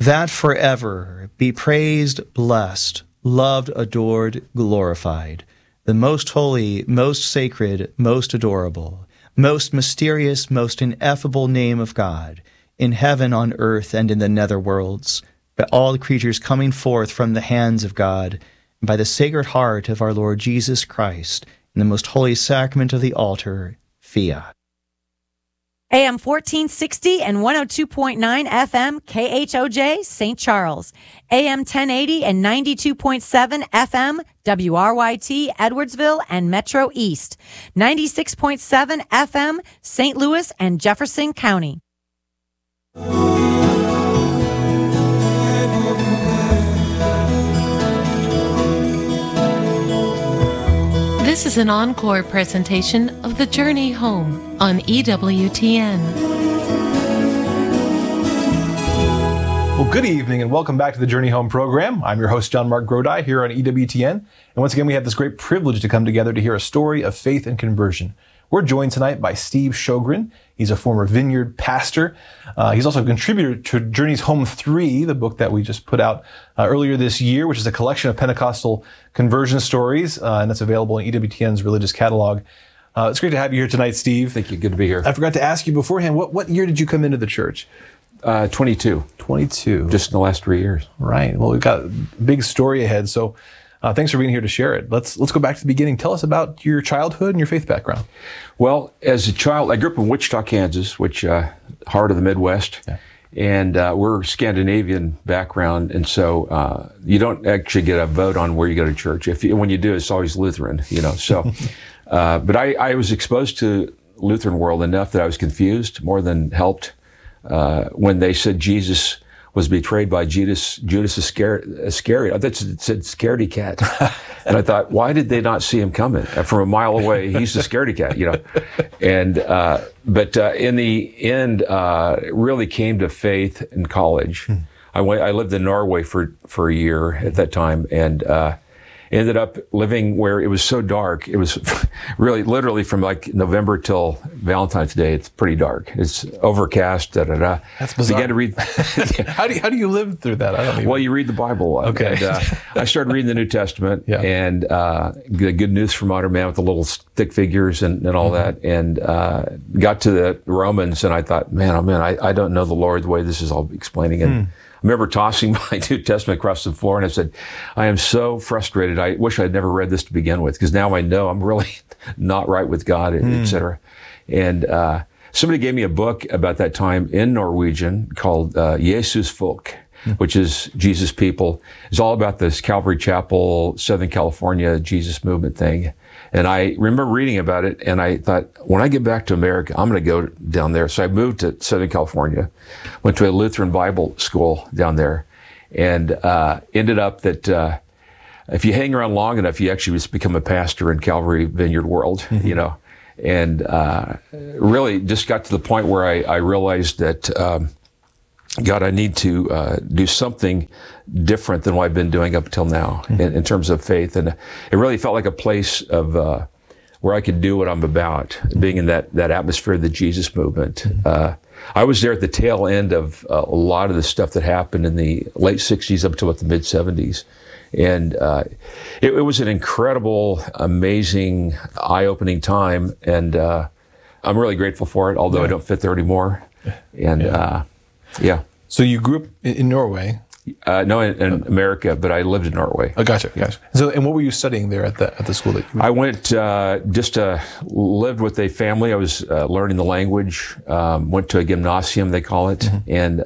that forever be praised, blessed, loved, adored, glorified, the most holy, most sacred, most adorable, most mysterious, most ineffable name of God, in heaven, on earth, and in the nether worlds, by all the creatures coming forth from the hands of God, and by the Sacred Heart of our Lord Jesus Christ, in the most holy sacrament of the altar, fiat. AM 1460 and 102.9 FM KHOJ St. Charles. AM 1080 and 92.7 FM WRYT Edwardsville and Metro East. 96.7 FM St. Louis and Jefferson County. This is an encore presentation of The Journey Home on EWTN. Well, good evening and welcome back to the Journey Home program. I'm your host, John Mark Grodi, here on EWTN. And once again, we have this great privilege to come together to hear a story of faith and conversion. We're joined tonight by Steve Sjogren. He's a former Vineyard pastor. He's also a contributor to Journey's Home 3, the book that we just put out earlier this year, which is a collection of Pentecostal conversion stories, and that's available in EWTN's religious catalog. It's great to have you here tonight, Steve. Thank you. Good to be here. I forgot to ask you beforehand, what year did you come into the church? 22. 22. Just in the last 3 years. Right. Well, we've got a big story ahead, so thanks for being here to share it. Let's go back to the beginning. Tell us about your childhood and your faith background. Well, as a child, I grew up in Wichita, Kansas, which heart of the Midwest. Yeah. And we're Scandinavian background, and so you don't actually get a vote on where you go to church. When you do, it's always Lutheran, So, but I was exposed to Lutheran world enough that I was confused more than helped when they said Jesus was betrayed by Judas Iscariot. I thought it said scaredy cat. And I thought, why did they not see him coming? From a mile away, he's the scaredy cat, And, but in the end, really came to faith in college. I lived in Norway for a year at that time, and ended up living where it was so dark. It was really literally from like November till Valentine's Day. It's pretty dark. It's overcast. That's bizarre. Began to read. How do you live through that? Well, you read the Bible. Okay. And, I started reading the New Testament and the Good News for Modern Man with the little stick figures and all that, and got to the Romans, and I thought, man, I don't know the Lord the way this is all explaining it. I remember tossing my New Testament across the floor, and I said, I am so frustrated. I wish I'd never read this to begin with, because now I know I'm really not right with God, et cetera. And somebody gave me a book about that time in Norwegian called Jesus Folk, which is Jesus People. It's all about this Calvary Chapel, Southern California Jesus movement thing. And I remember reading about it, and I thought, when I get back to America, I'm going to go down there. So I moved to Southern California, went to a Lutheran Bible school down there, and ended up that if you hang around long enough, you actually just become a pastor in Calvary Vineyard world, And really just got to the point where I realized that, God, I need to do something different than what I've been doing up until now in terms of faith. And it really felt like a place of where I could do what I'm about, being in that atmosphere of the Jesus movement. I was there at the tail end of a lot of the stuff that happened in the late 60s up to the mid 70s. And it was an incredible, amazing, eye-opening time. And I'm really grateful for it, although I don't fit there anymore. And yeah. So you grew up in Norway? No, in America, but I lived in Norway. Oh, gotcha. So, and what were you studying there at the school that you went? I went lived with a family. I was learning the language. Went to a gymnasium, they call it, and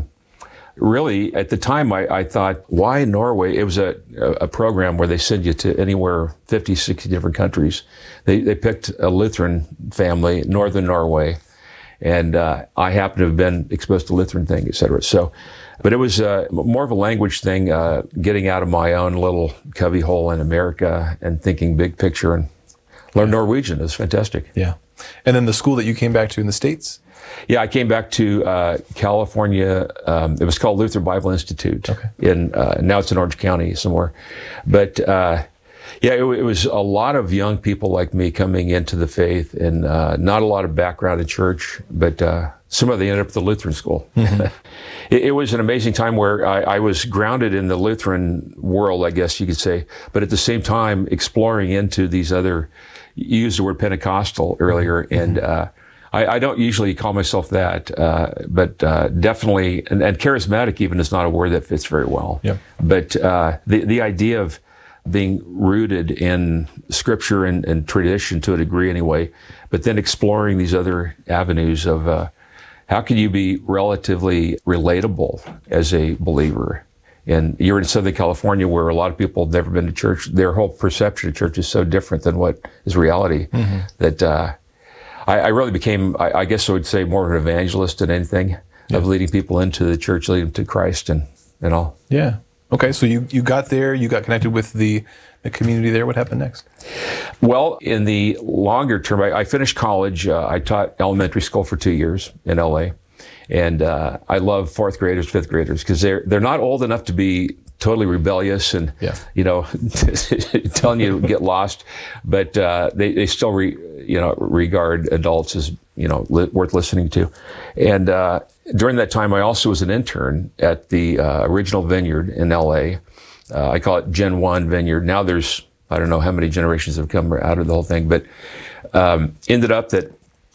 really at the time I thought, why Norway? It was a program where they send you to anywhere 50, 60 different countries. They picked a Lutheran family, Northern Norway. And I happen to have been exposed to Lutheran thing, et cetera. So, but it was more of a language thing, getting out of my own little cubby hole in America and thinking big picture, and learn Norwegian. It was fantastic. Yeah. And then the school that you came back to in the States? Yeah, I came back to California. It was called Lutheran Bible Institute. Okay. Now it's in Orange County somewhere. But yeah, it was a lot of young people like me coming into the faith, and not a lot of background in church, but some of them ended up at the Lutheran school. Mm-hmm. It was an amazing time where I was grounded in the Lutheran world, I guess you could say, but at the same time exploring into these other, you used the word Pentecostal earlier, and I don't usually call myself that, but definitely, and charismatic even is not a word that fits very well. Yeah. But the idea of being rooted in Scripture and tradition to a degree anyway, but then exploring these other avenues of how can you be relatively relatable as a believer? And you're in Southern California where a lot of people have never been to church. Their whole perception of church is so different than what is reality that I really became, I guess I would say, more of an evangelist than anything of leading people into the church, leading them to Christ and all. Yeah. Okay, so you got there, you got connected with the community there. What happened next? Well, in the longer term, I finished college. I taught elementary school for 2 years in LA. And I love fourth graders, fifth graders, because they're not old enough to be totally rebellious and, telling you to get lost. But they still, regard adults as, worth listening to. And during that time, I also was an intern at the original vineyard in LA. I call it Gen 1 Vineyard. Now there's, I don't know how many generations have come out of the whole thing, but ended up that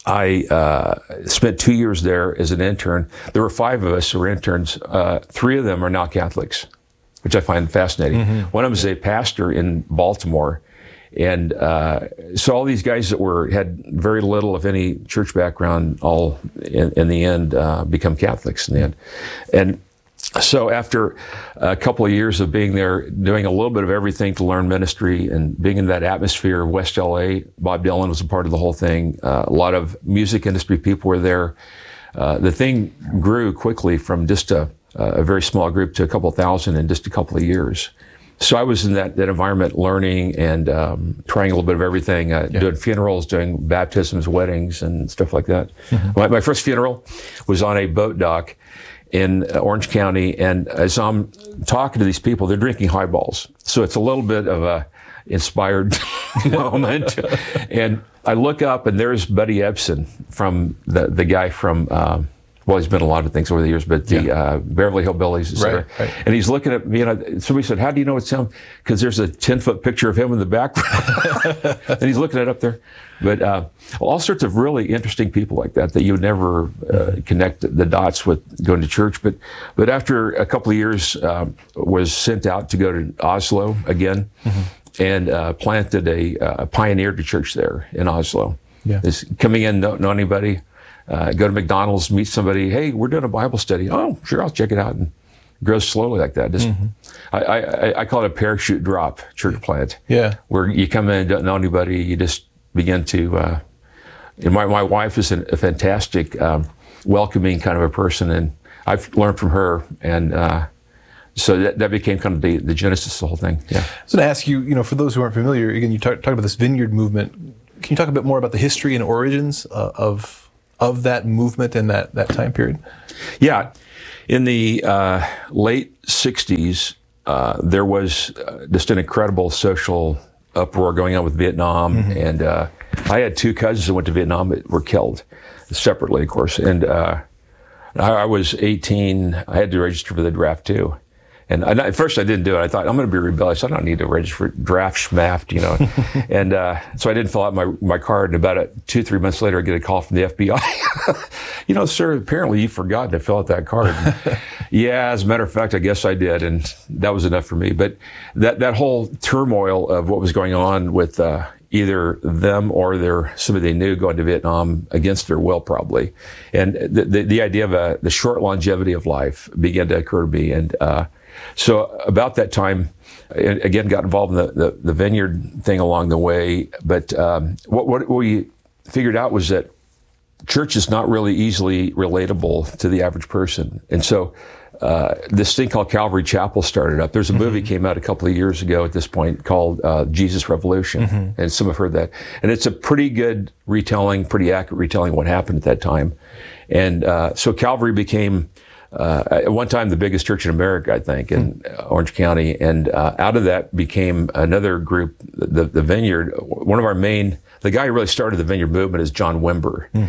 I spent 2 years there as an intern. There were 5 of us who were interns. 3 of them are now Catholics, which I find fascinating. Mm-hmm. One of them is a pastor in Baltimore. And so all these guys that had very little, if any, church background, all in the end become Catholics in the end. And so after a couple of years of being there, doing a little bit of everything to learn ministry and being in that atmosphere of West LA, Bob Dylan was a part of the whole thing. A lot of music industry people were there. The thing grew quickly from just a very small group to a couple thousand in just a couple of years. So I was in that environment learning and trying a little bit of everything, doing funerals, doing baptisms, weddings, and stuff like that. Mm-hmm. My first funeral was on a boat dock in Orange County, and as I'm talking to these people, they're drinking highballs. So it's a little bit of a inspired moment. And I look up, and there's Buddy Ebsen, from the guy from, he's been a lot of things over the years, but the Beverly Hillbillies, et cetera. Right. And he's looking at me, and somebody said, "How do you know it's him?" Because there's a 10-foot picture of him in the background. And he's looking at it up there. But all sorts of really interesting people like that you would never connect the dots with going to church. But after a couple of years, was sent out to go to Oslo again, and planted pioneered a church there in Oslo. Yeah. Coming in, don't know anybody. Go to McDonald's, meet somebody. Hey, we're doing a Bible study. Oh, sure, I'll check it out. And it grows slowly like that. Just, I call it a parachute drop church plant. Yeah, where you come in, don't know anybody, you just begin to. And my wife is a fantastic, welcoming kind of a person, and I've learned from her, and so that became kind of the genesis of the whole thing. Yeah. So to ask you, for those who aren't familiar, again, you talked about this vineyard movement. Can you talk a bit more about the history and origins of that movement and that time period? Yeah. In the late 60s, there was just an incredible social uproar going on with Vietnam. And I had 2 cousins that went to Vietnam that were killed separately, of course. And I was 18. I had to register for the draft, too. And at first I didn't do it. I thought, I'm going to be rebellious. I don't need to register for draft schmaft, And so I didn't fill out my card. And about 2-3 months later, I get a call from the FBI. Sir, apparently you forgot to fill out that card. Yeah, as a matter of fact, I guess I did. And that was enough for me. But that whole turmoil of what was going on with either them or somebody they knew going to Vietnam against their will, probably. And the idea of the short longevity of life began to occur to me. And so about that time, again, got involved in the vineyard thing along the way. But what we figured out was that church is not really easily relatable to the average person. And so this thing called Calvary Chapel started up. There's a movie came out a couple of years ago at this point called Jesus Revolution. And some have heard that. And it's a pretty good retelling, pretty accurate retelling of what happened at that time. And so Calvary became at one time the biggest church in America, I think, in Orange County. And out of that became another group, the Vineyard. One of our the guy who really started the Vineyard movement is John Wimber.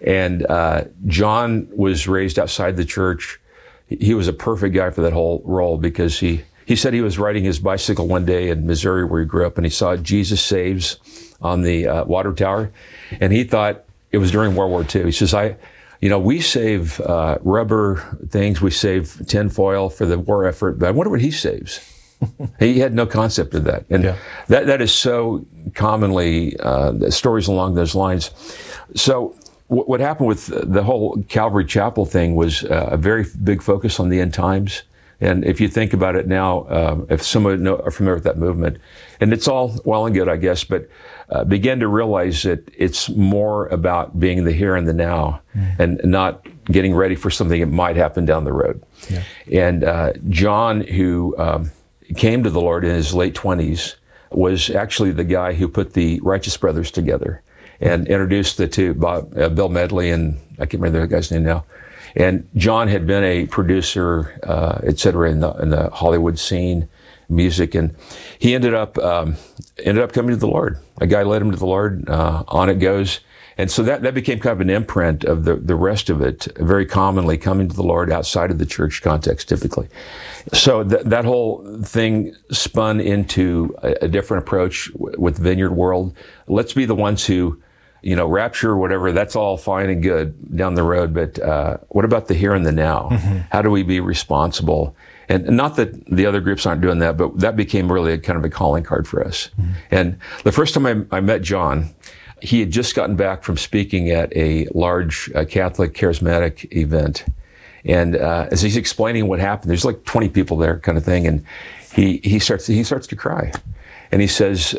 And John was raised outside the church. He was a perfect guy for that whole role because he said he was riding his bicycle one day in Missouri where he grew up, and he saw Jesus Saves on the water tower, and he thought it was during World War II. He says, we save rubber things, we save tinfoil for the war effort, but I wonder what he saves. He had no concept of that. And that is so commonly stories along those lines. So what happened with the whole Calvary Chapel thing was a very big focus on the end times. And if you think about it now, if some of you are familiar with that movement, and it's all well and good, I guess, but begin to realize that it's more about being the here and the now and not getting ready for something that might happen down the road. Yeah. And John, who came to the Lord in his late 20s, was actually the guy who put the Righteous Brothers together and introduced the two, Bill Medley and I can't remember the guy's name now. And John had been a producer, et cetera, in the Hollywood scene, music, and he ended up coming to the Lord. A guy led him to the Lord. On it goes, and so that became kind of an imprint of the rest of it. Very commonly coming to the Lord outside of the church context, typically. So that whole thing spun into a different approach with Vineyard World. Let's be the ones who, rapture, whatever, that's all fine and good down the road. But what about the here and the now? Mm-hmm. How do we be responsible? And not that the other groups aren't doing that, but that became really a kind of a calling card for us. Mm-hmm. And the first time I met John, he had just gotten back from speaking at a large Catholic charismatic event. And as he's explaining what happened, there's like 20 people there kind of thing. And he starts to cry. And he says,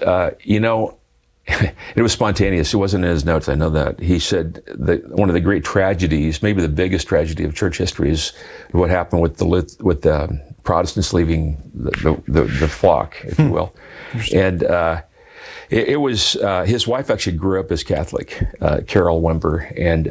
it was spontaneous. It wasn't in his notes. I know that. He said that one of the great tragedies, maybe the biggest tragedy of church history, is what happened with the Protestants leaving the flock, if you will. And it was his wife actually grew up as Catholic, Carol Wimber,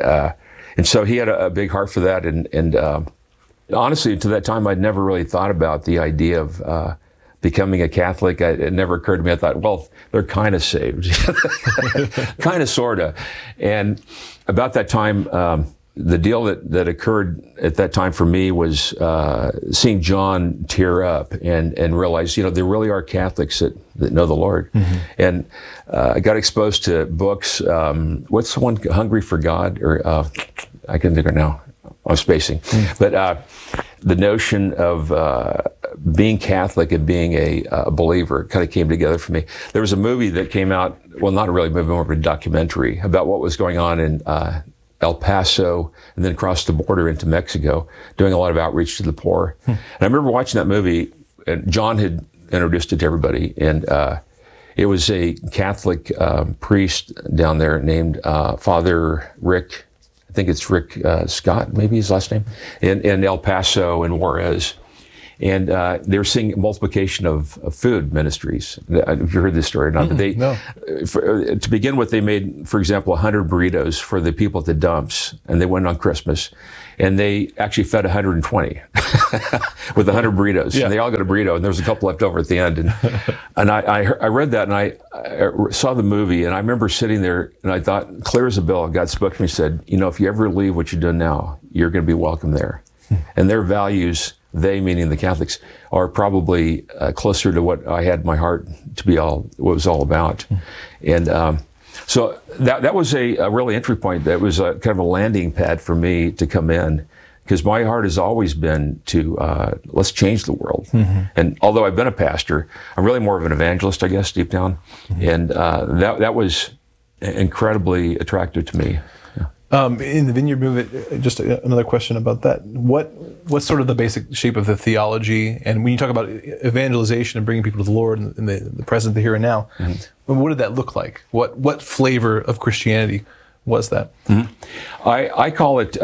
and so he had a big heart for that. And honestly, to that time, I'd never really thought about the idea of becoming a Catholic. It never occurred to me. I thought, well, they're kind of saved, kind of, sort of. And about that time, the deal that occurred at that time for me was seeing John tear up and realize, there really are Catholics that know the Lord. Mm-hmm. And I got exposed to books. What's the one, Hungry for God? Or I can think of it now. I'm spacing. But the notion of being Catholic and being a believer kind of came together for me. There was a movie that came out, well, not a really movie, more of a documentary about what was going on in El Paso and then across the border into Mexico, doing a lot of outreach to the poor. And I remember watching that movie, and John had introduced it to everybody, and it was a Catholic priest down there named Father Rick, I think it's Rick Scott, maybe his last name, in El Paso and Juarez. And they were seeing multiplication of food ministries. Have you heard this story or not? No. To begin with, they made, for example, 100 burritos for the people at the dumps, and they went on Christmas. And they actually fed 120 with 100 burritos. Yeah. And they all got a burrito, and there was a couple left over at the end. And I read that, and I saw the movie, and I remember sitting there, and I thought, clear as a bell, God spoke to me and said, if you ever leave what you're doing now, you're going to be welcome there. And their values, they meaning the Catholics, are probably closer to what I had in my heart to be what it was all about. And so that was a really entry point. That was a kind of a landing pad for me to come in, because my heart has always been to let's change the world. Mm-hmm. And although I've been a pastor, I'm really more of an evangelist, I guess, deep down. Mm-hmm. And that was incredibly attractive to me. In the Vineyard movement, just another question about that. What's sort of the basic shape of the theology? And when you talk about evangelization and bringing people to the Lord in the present, the here and now, mm-hmm. what did that look like? What flavor of Christianity was that? Mm-hmm. I call it,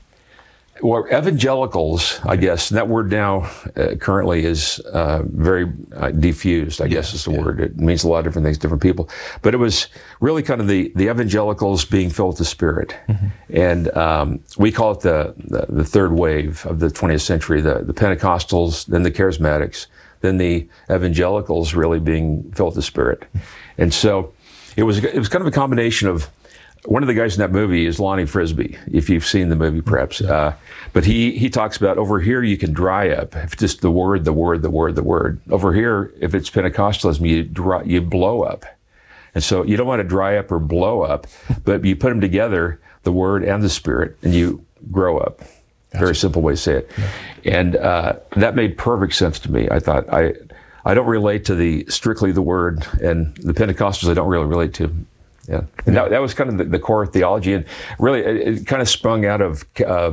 evangelicals, I guess, and that word now currently is very diffused, I guess is the word. It means a lot of different things to different people. But it was really kind of the evangelicals being filled with the Spirit. Mm-hmm. And we call it the third wave of the 20th century, the Pentecostals, then the Charismatics, then the evangelicals really being filled with the Spirit. And so it was kind of a combination of one of the guys in that movie is Lonnie Frisbee, if you've seen the movie, perhaps. But he talks about over here you can dry up. If just the word. Over here, if it's Pentecostalism, you blow up. And so you don't want to dry up or blow up, but you put them together, the Word and the Spirit, and you grow up. Gotcha. Very simple way to say it. Yeah. And that made perfect sense to me. I thought, I don't relate to strictly the Word, and the Pentecostals I don't really relate to. Yeah. And that was kind of the core theology, and really it kind of sprung out of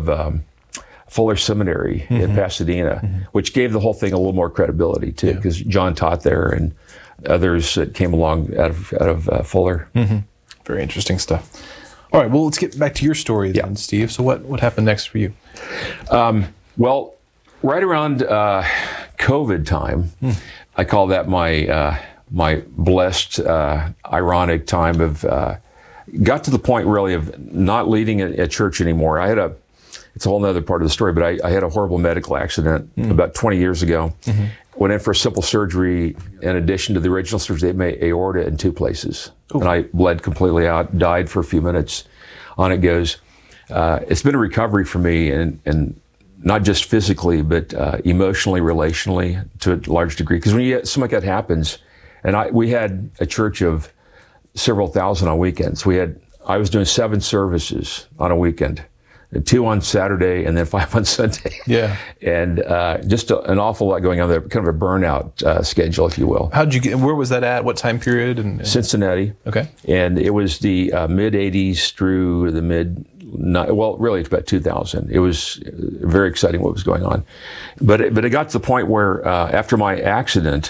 Fuller Seminary in Pasadena, which gave the whole thing a little more credibility too, because John taught there and others that came along out of Fuller. Very interesting stuff. All right, well, let's get back to your story then, Steve. So what happened next for you? Well, right around COVID time, I call that my blessed, ironic time of, got to the point really of not leading a church anymore. It's a whole other part of the story, but I had a horrible medical accident about 20 years ago. Went in for a simple surgery. In addition to the original surgery, they made aorta in 2 places. Ooh. And I bled completely out, died for a few minutes. On it goes. It's been a recovery for me, and not just physically, but emotionally, relationally, to a large degree. Because when something like that happens, and we had a church of several thousand on weekends. I was doing 7 services on a weekend. 2 on Saturday and then 5 on Sunday. Yeah. And just an awful lot going on there, kind of a burnout schedule, if you will. Where was that at? What time period? Cincinnati. Okay. And it was the mid 80s through the really it's about 2000. It was very exciting what was going on. But it got to the point where after my accident,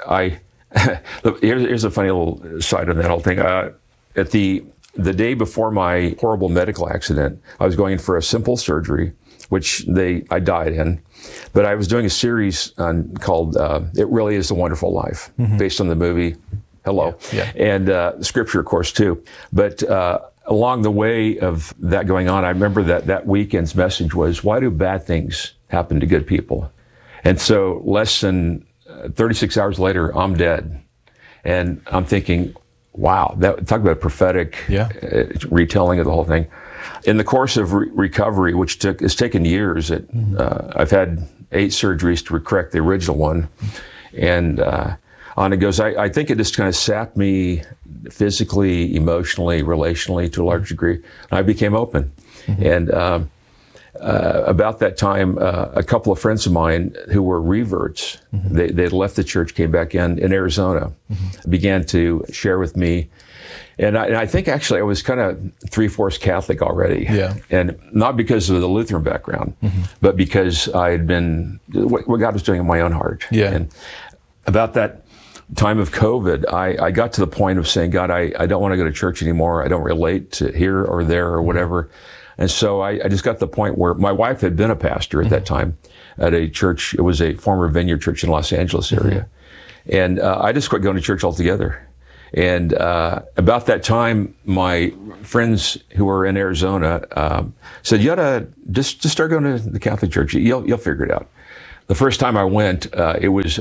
here's a funny little side on that whole thing. At the day before my horrible medical accident, I was going in for a simple surgery, which I died in. But I was doing a series called It Really Is a Wonderful Life, based on the movie Hello. Yeah. And scripture, of course, too. But along the way of that going on, I remember that weekend's message was, why do bad things happen to good people? And so less than 36 hours later, I'm dead. And I'm thinking, wow, talk about a prophetic retelling of the whole thing. In the course of recovery, which has taken years, I've had 8 surgeries to correct the original one, and on it goes. I think it just kind of sapped me physically, emotionally, relationally to a large degree. And I became open, and about that time, a couple of friends of mine who were reverts, they left the church, came back in Arizona, began to share with me. And I think actually I was kind of 3/4 Catholic already. Yeah. And not because of the Lutheran background, but because I had been, what God was doing in my own heart. Yeah. And about that time of COVID, I got to the point of saying, God, I don't want to go to church anymore. I don't relate to here or there or whatever. And so I just got to the point where my wife had been a pastor at that time at a church. It was a former Vineyard church in Los Angeles area. And I just quit going to church altogether. And about that time, my friends who were in Arizona said, you ought to just start going to the Catholic Church. You'll figure it out. The first time I went, it was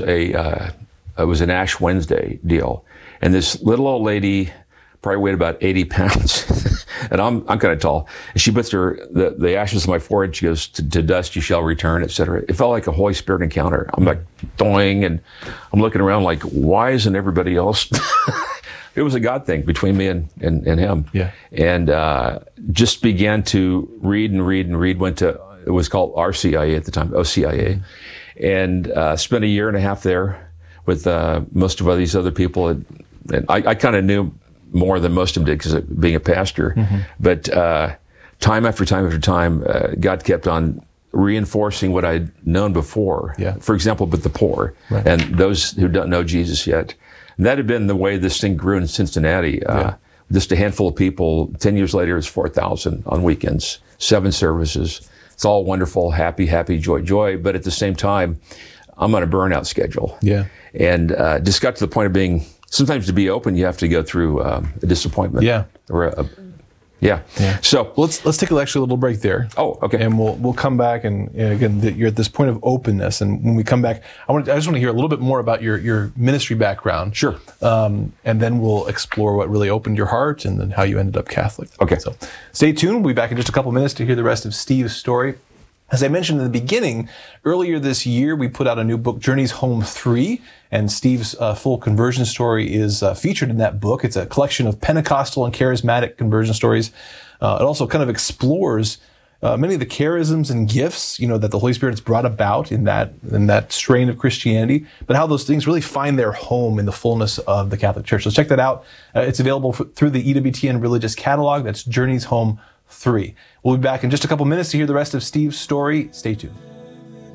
an Ash Wednesday deal. And this little old lady probably weighed about 80 pounds. And I'm kind of tall. And she puts the ashes on my forehead. She goes, to dust you shall return, etc. It felt like a Holy Spirit encounter. I'm like, doing, and I'm looking around like, why isn't everybody else? It was a God thing between me and him. Yeah. And just began to read. Went to, it was called RCIA at the time, OCIA. And spent a year and a half there with most of these other people. And I kind of knew more than most of them did because of being a pastor. But time after time after time, God kept on reinforcing what I'd known before. Yeah. For example, with the poor and those who don't know Jesus yet. And that had been the way this thing grew in Cincinnati. Just a handful of people. 10 years later, it's 4,000 on weekends, 7 services. It's all wonderful, happy, joy. But at the same time, I'm on a burnout schedule. Yeah. And just got to the point of being, sometimes to be open, you have to go through a disappointment. Yeah. Or Yeah. So let's take actually a little break there. Oh, okay. And we'll come back, and again, you're at this point of openness, and when we come back, I just want to hear a little bit more about your ministry background. Sure. And then we'll explore what really opened your heart, and then how you ended up Catholic. Okay. So stay tuned. We'll be back in just a couple minutes to hear the rest of Steve's story. As I mentioned in the beginning, earlier this year, we put out a new book, Journeys Home 3, and Steve's full conversion story is featured in that book. It's a collection of Pentecostal and charismatic conversion stories. It also kind of explores many of the charisms and gifts, that the Holy Spirit's brought about in that strain of Christianity, but how those things really find their home in the fullness of the Catholic Church. So check that out. It's available through the EWTN Religious Catalog. That's Journeys Home 3. We'll be back in just a couple minutes to hear the rest of Steve's story. Stay tuned.